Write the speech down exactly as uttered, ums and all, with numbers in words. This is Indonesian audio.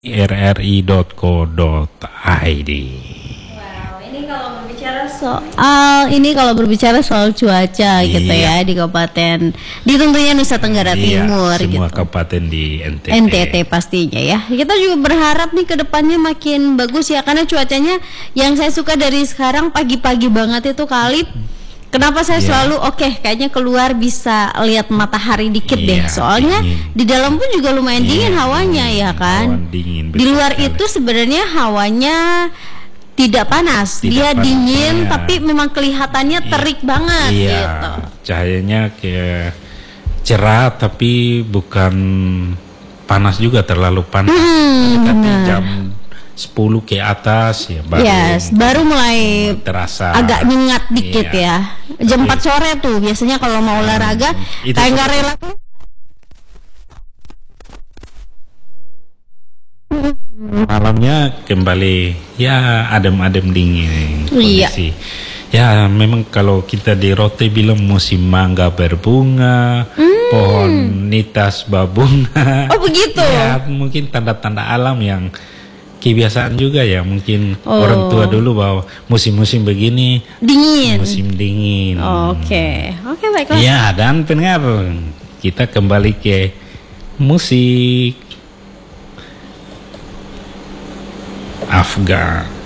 r r i dot co dot i d. Wow, ini kalau berbicara soal ini kalau berbicara soal cuaca gitu Iya. ya di kabupaten di tentunya Nusa Tenggara Iya, Timur semua gitu. kabupaten di N T T. N T T pastinya ya. Kita juga berharap nih ke depannya makin bagus ya, karena cuacanya yang saya suka dari sekarang pagi-pagi banget itu Khalid. Kenapa saya Iya. selalu oke okay, kayaknya keluar bisa lihat matahari dikit deh. Iya, Soalnya dingin. di dalam pun juga lumayan dingin Iya, hawanya dingin, ya kan. hawan dingin, Di betul luar sekali. itu sebenarnya hawanya tidak panas, Tidak dia panas, dingin iya. tapi memang kelihatannya terik banget Iya, gitu. cahayanya kayak cerah tapi bukan panas juga, terlalu panas. Hmm, Mendekati benar. jam sepuluh ke atas ya baru Yes, baru mulai terasa agak nyengat dikit Iya. ya. Jam Tapi- empat sore tuh biasanya kalau mau olahraga itu kayak nggak seperti- rela. Malamnya kembali ya adem-adem dingin Iya. kondisi. Ya memang kalau kita di Rote bilang musim mangga berbunga, pohon nitas babunga. Oh, begitu? Ya mungkin tanda-tanda alam yang kebiasaan juga ya, mungkin Oh. orang tua dulu bahwa musim-musim begini Dingin. musim dingin. Oke, oke baiklah. Ya, dan pendengar, kita kembali ke musik Afgan.